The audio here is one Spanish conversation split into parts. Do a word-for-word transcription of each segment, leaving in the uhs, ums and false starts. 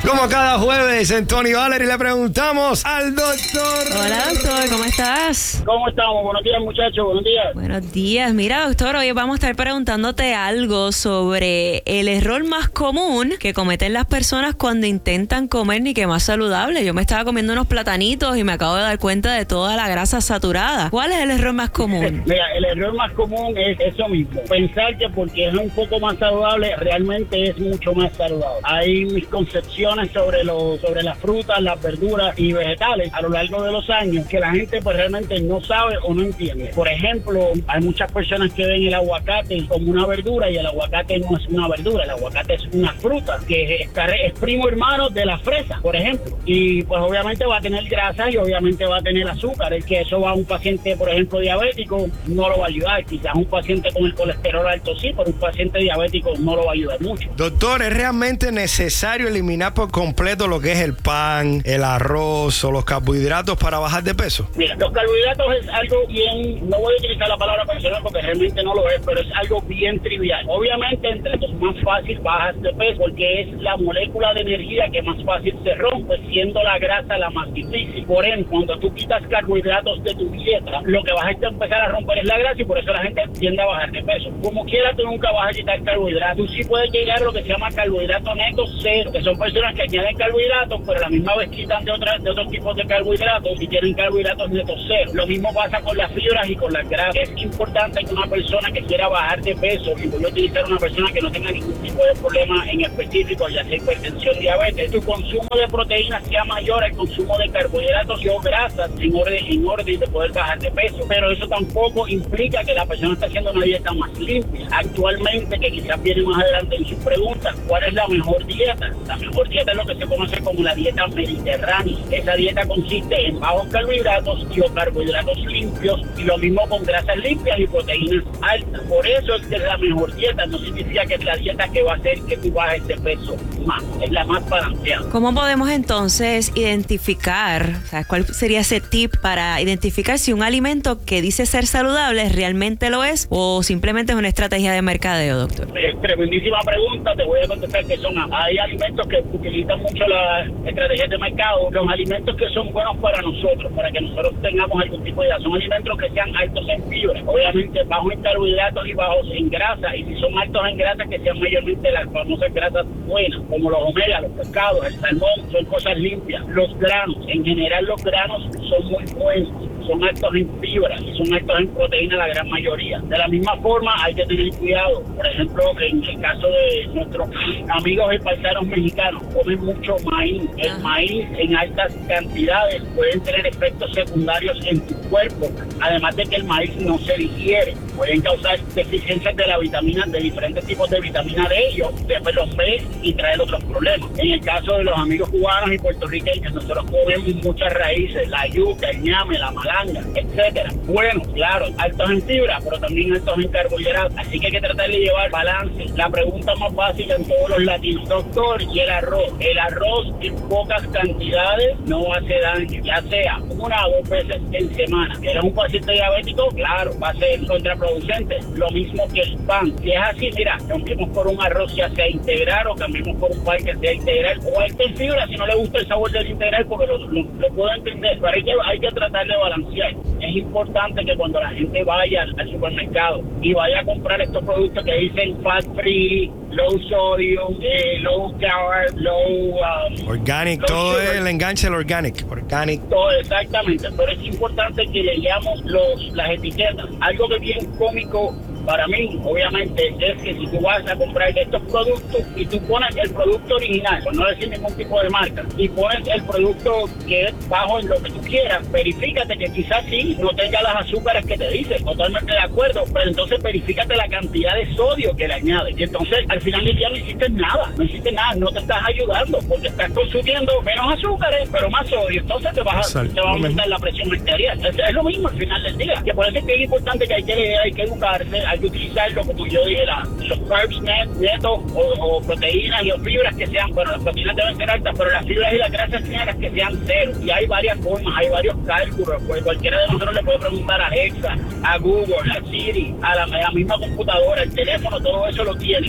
Como cada jueves en Tony Valery le preguntamos al doctor. Hola, doctor, ¿cómo estás? ¿Cómo estamos? Buenos días, muchachos, buenos días. Buenos días. Mira, doctor, hoy vamos a estar preguntándote algo sobre el error más común que cometen las personas cuando intentan comer ni que más saludable. Yo me estaba comiendo unos platanitos y me acabo de dar cuenta de toda la grasa saturada. ¿Cuál es el error más común? Mira, el error más común es eso mismo. Pensar que porque es un poco más saludable, realmente es mucho más saludable. Hay misconcepciones sobre los sobre las frutas, las verduras y vegetales a lo largo de los años que la gente pues realmente no sabe o no entiende. Por ejemplo, hay muchas personas que ven el aguacate como una verdura y el aguacate no es una verdura, el aguacate es una fruta que es, es primo hermano de la fresa, por ejemplo. Y pues obviamente va a tener grasa y obviamente va a tener azúcar. Es que eso va a un paciente, por ejemplo, diabético, no lo va a ayudar. Quizás un paciente con el colesterol alto sí, pero un paciente diabético no lo va a ayudar mucho. Doctor, ¿es realmente necesario eliminar por completo lo que es el pan, el arroz o los carbohidratos para bajar de peso? Mira, los carbohidratos es algo bien, no voy a utilizar la palabra personal porque realmente no lo es, pero es algo bien trivial. Obviamente, entre los más fácil bajas de peso porque es la molécula de energía que más fácil se rompe, siendo la grasa la más difícil. Por ende, cuando tú quitas carbohidratos de tu dieta, lo que vas a empezar a romper es la grasa y por eso la gente tiende a bajar de peso. Como quiera, tú nunca vas a quitar carbohidratos. Tú sí puedes llegar a lo que se llama carbohidrato neto cero, que son personas que añaden carbohidratos, pero a la misma vez quitan de, otra, de otros tipos de carbohidratos y tienen carbohidratos netos cero. Lo mismo pasa con las fibras y con las grasas. Es importante que una persona que quiera bajar de peso, y voy a utilizar una persona que no tenga ningún tipo de problema en específico, ya sea hipertensión, diabetes, tu consumo de proteínas sea mayor al consumo de carbohidratos y o grasas en orden, en orden de poder bajar de peso. Pero eso tampoco implica que la persona está haciendo una dieta más limpia. Actualmente, que quizás viene más adelante en sus preguntas, ¿cuál es la mejor dieta? La mejor dieta es lo que se conoce como la dieta mediterránea. Esa dieta consiste en bajos carbohidratos y o carbohidratos limpios y lo mismo con grasas limpias y proteínas altas. Por eso es que es la mejor dieta. No significa que es la dieta que va a hacer que tú bajes de peso más. Es la más balanceada. ¿Cómo podemos entonces identificar, o sea, cuál sería ese tip para identificar si un alimento que dice ser saludable realmente lo es o simplemente es una estrategia de mercadeo, doctor? Es tremendísima pregunta. Te voy a contestar que son, hay alimentos que utilizan mucho las estrategias de mercado. Los alimentos que son buenos para nosotros, para que nosotros tengamos algún tipo de idea, son alimentos que sean altos en fibra, obviamente bajos en carbohidratos y bajos en grasa, y si son altos en grasa, que sean mayormente las famosas grasas buenas, como los omega, los pescados, el salmón, son cosas limpias. Los granos, en general los granos son muy buenos, son altos en fibra y son altos en proteína la gran mayoría. De la misma forma hay que tener cuidado. Por ejemplo, en el caso de nuestros amigos y paisanos mexicanos, comen mucho maíz. El maíz en altas cantidades pueden tener efectos secundarios en tu cuerpo, además de que el maíz no se digiere. Pueden causar deficiencias de la vitamina, de diferentes tipos de vitamina D y después los ves y traer otros problemas. En el caso de los amigos cubanos y puertorriqueños, nosotros comemos muchas raíces, la yuca, el ñame, la malanga, etcétera. Bueno, claro, altos en fibra, pero también altos en carbohidratos. Así que hay que tratar de llevar balance. La pregunta más básica en todos los latinos, doctor, ¿y el arroz? El arroz en pocas cantidades no hace daño, ya sea una o dos veces en semana. Si eres un paciente diabético, claro, va a ser contraproducente. Lo mismo que el pan. Si es así, mira, cambiemos por un arroz ya sea integral o cambiemos por un pan que sea integral o alto en fibra si no le gusta el sabor del integral, porque lo, lo, lo puedo entender, pero hay que, hay que tratar de balancear. Es importante que cuando la gente vaya al supermercado y vaya a comprar estos productos que dicen fat free, low sodium, eh, low carb, low um, organic, low todo sugar. Es el enganche del organic, organic. Todo exactamente, pero es importante que le leamos los, las etiquetas. Algo que es bien cómico para mí, obviamente, es que si tú vas a comprar estos productos y tú pones el producto original, por no decir ningún tipo de marca, y pones el producto que es bajo en lo que tú quieras, verifícate que quizás sí no tenga las azúcares que te dicen, totalmente de acuerdo, pero entonces verifícate la cantidad de sodio que le añades. Y entonces, al final del día no hiciste nada, no hiciste nada, no te estás ayudando, porque estás consumiendo menos azúcares, pero más sodio, entonces te, vas a, te va a aumentar la presión arterial. Es, es lo mismo al final del día, que por eso es que es importante que hay que leer, hay que educarse, hay que utilizar lo que yo dije, la, los carbs net, netos o, o proteínas y o fibras que sean, bueno, las proteínas deben ser altas, pero las fibras y las grasas negras que sean cero. Y hay varias formas, hay varios cálculos, pues cualquiera de nosotros le puede preguntar a Alexa, a Google, a Siri, a la, a la misma computadora, el teléfono, todo eso lo tiene, para que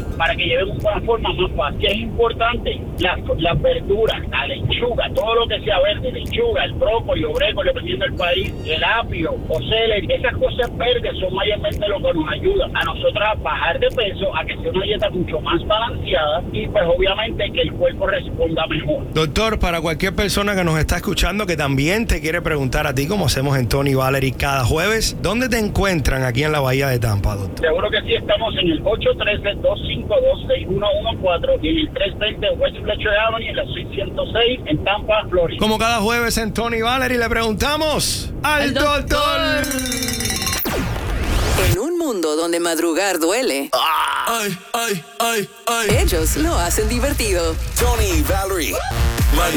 que lleven una forma más fácil. Que es importante, las, las verduras, la lechuga, todo lo que sea verde, lechuga, el brócoli, brécoli, dependiendo del país, el apio o celery, esas cosas verdes son mayormente lo que nos ayuda a nosotros a bajar de peso, a que sea una dieta mucho más balanceada y pues obviamente que el cuerpo responda mejor. Doctor, para cualquier persona que nos está escuchando que también te quiere preguntar a ti, como hacemos en Tony Valery cada jueves, ¿dónde te encuentran aquí en la Bahía de Tampa, doctor? Seguro que sí, estamos en el ocho uno tres, dos cinco dos, seis uno uno cuatro y en el trescientos veinte West Fletcher Avenue en la seiscientos seis en Tampa, Florida. Como cada jueves en Tony Valery le preguntamos al, al doctor. doctor. En un mundo donde madrugar duele, Ay, ay, ay, ay. ellos lo hacen divertido. Tony Valery.